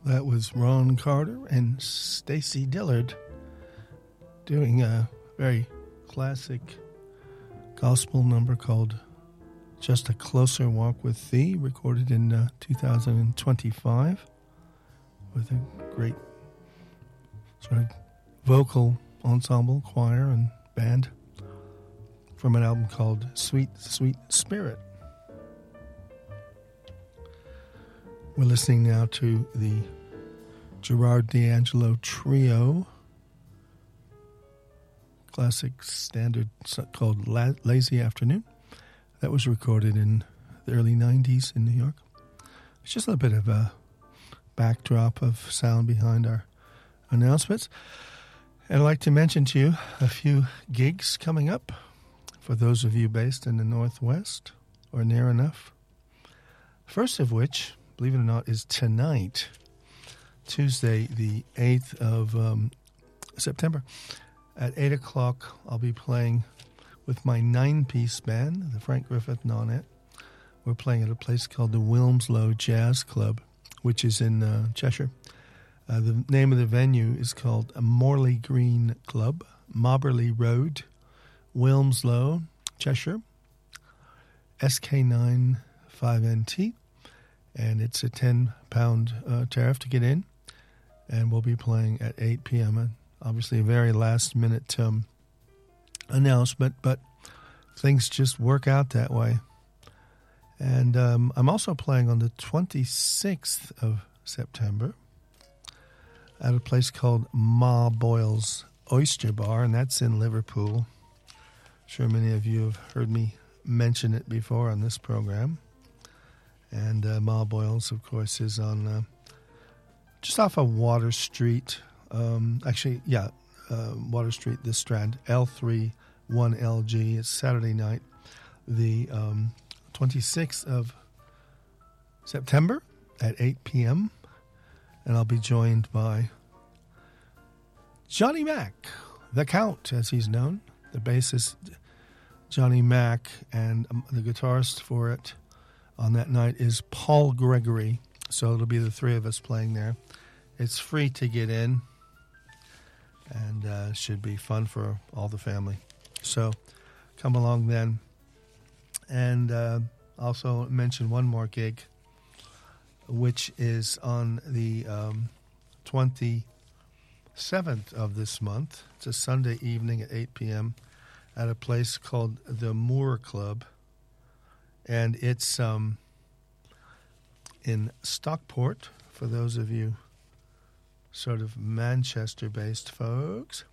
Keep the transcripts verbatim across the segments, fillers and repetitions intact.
That was Ron Carter and Stacy Dillard doing a very classic gospel number called Just a Closer Walk with Thee, recorded in uh, two thousand twenty-five with a great sort of vocal ensemble, choir, and band from an album called Sweet, Sweet Spirit. We're listening now to the Gerard D'Angelo Trio, classic standard called La- Lazy Afternoon. That was recorded in the early nineties in New York. It's just a little bit of a backdrop of sound behind our announcements. And I'd like to mention to you a few gigs coming up for those of you based in the Northwest or near enough. First of which, believe it or not, is tonight, Tuesday, the eighth of um, September. At eight o'clock, I'll be playing with my nine-piece band, the Frank Griffith Nonet. We're playing at a place called the Wilmslow Jazz Club, which is in uh, Cheshire. Uh, the name of the venue is called Morley Green Club, Mobberley Road, Wilmslow, Cheshire, S K nine five N T. And it's a ten pound uh, tariff to get in. And we'll be playing at eight p.m. And obviously a very last-minute um, announcement, but things just work out that way. And um, I'm also playing on the twenty-sixth of September at a place called Ma Boyle's Oyster Bar, and that's in Liverpool. I'm sure many of you have heard me mention it before on this program. And uh, Ma Boyle's, of course, is on uh, just off of Water Street. Um, actually, yeah, uh, Water Street, the Strand, L three one L G. It's Saturday night, the um, twenty-sixth of September at eight p.m. And I'll be joined by Johnny Mack, the Count, as he's known, the bassist Johnny Mack, and um, the guitarist for it on that night is Paul Gregory. So it'll be the three of us playing there. It's free to get in, and uh, should be fun for all the family. So come along then. And uh, also mention one more gig, which is on the um, twenty-seventh of this month. It's a Sunday evening at eight p.m. at a place called the Moore Club. And it's um, in Stockport, for those of you sort of Manchester-based folks.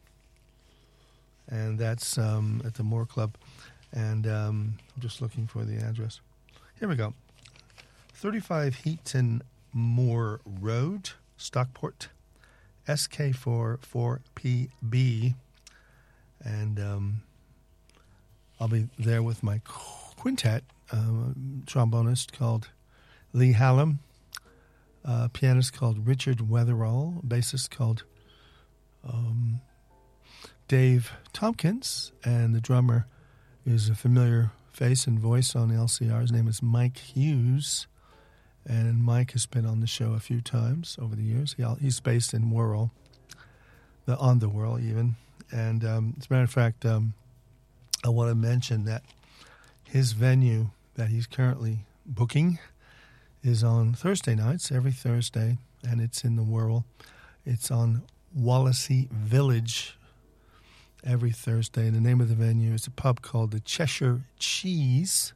And that's um, at the Moore Club. And um, I'm just looking for the address. Here we go. thirty-five Heaton Moore Road, Stockport, S K four four P B. And um, I'll be there with my quintet, uh, trombonist called Lee Hallam, uh, pianist called Richard Weatherall, bassist called um, Dave Tompkins, and the drummer is a familiar face and voice on L C R. His name is Mike Hughes, and Mike has been on the show a few times over the years. He, he's based in Wirral, the on the Wirral even. And um, as a matter of fact, um, I want to mention that his venue that he's currently booking is on Thursday nights, every Thursday, and it's in the Wirral. It's on Wallasey Village every Thursday. And the name of the venue is a pub called the Cheshire Cheese,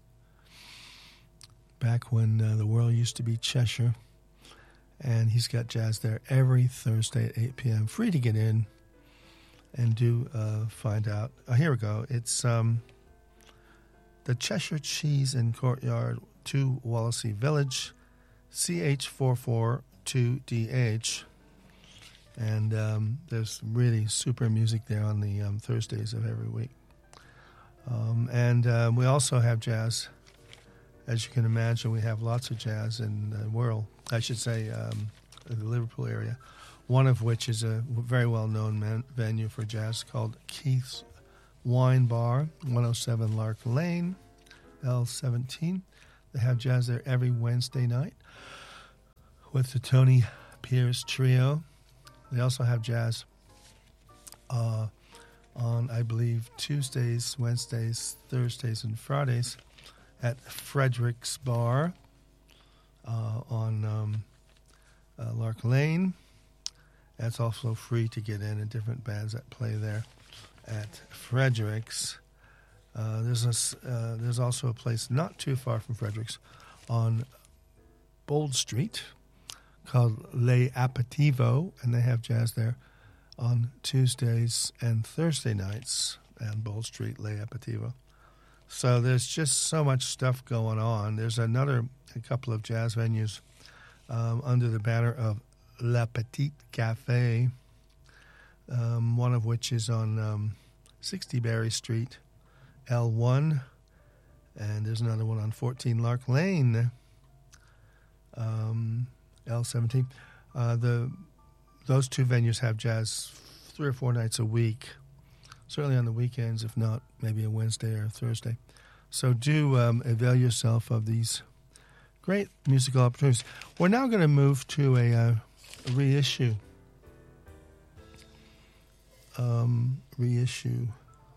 back when uh, the world used to be Cheshire. And he's got jazz there every Thursday at eight p.m. Free to get in and do uh, find out. Oh, here we go. It's um, the Cheshire Cheese and Courtyard, two Wallasey Village, C H four four two D H. And um, there's really super music there on the um, Thursdays of every week. Um, and uh, we also have jazz. As you can imagine, we have lots of jazz in the world. I should say um, in the Liverpool area, one of which is a very well-known man- venue for jazz called Keith's Wine Bar, one oh seven Lark Lane, L seventeen. They have jazz there every Wednesday night with the Tony Piers Trio. They also have jazz uh, on, I believe, Tuesdays, Wednesdays, Thursdays, and Fridays at Frederick's Bar uh, on um, uh, Lark Lane. That's also free to get in, and different bands that play there at Frederick's. Uh, there's a, uh, there's also a place not too far from Frederick's on Bold Street called Le Aperitivo, and they have jazz there on Tuesdays and Thursday nights on Bold Street, Le Aperitivo. So there's just so much stuff going on. There's another a couple of jazz venues um, under the banner of La Petite Cafe, um, one of which is on um, sixty Berry Street, L one, and there's another one on fourteen Lark Lane, um, L seventeen. Uh, the those two venues have jazz three or four nights a week, certainly on the weekends, if not maybe a Wednesday or a Thursday. So do um, avail yourself of these great musical opportunities. We're now going to move to a, uh, a reissue. Um, reissue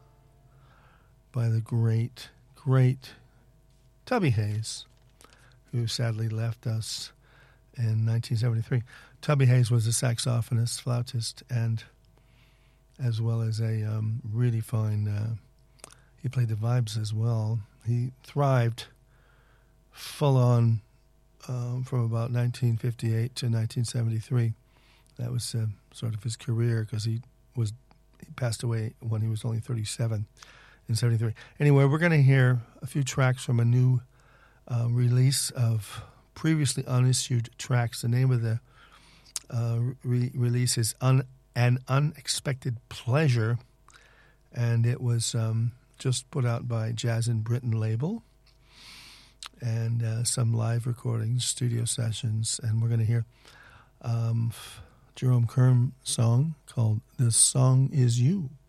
by the great, great Tubby Hayes, who sadly left us in nineteen seventy-three. Tubby Hayes was a saxophonist, flautist, and as well as a um, really fine, uh, he played the vibes as well. He thrived full on um, from about nineteen fifty-eight to nineteen seventy-three. That was uh, sort of his career, because he was he passed away when he was only thirty-seven in seventy-three. Anyway, we're going to hear a few tracks from a new uh, release of previously unissued tracks. The name of the uh, re- release is Un- An Unexpected Pleasure, and it was um, just put out by Jazz in Britain label, and uh, some live recordings, studio sessions, and we're going to hear um, Jerome Kern song called "This Song Is You."